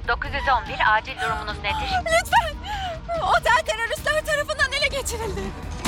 911 acil durumunuz nedir? Lütfen! Otel teröristler tarafından ele geçirildi.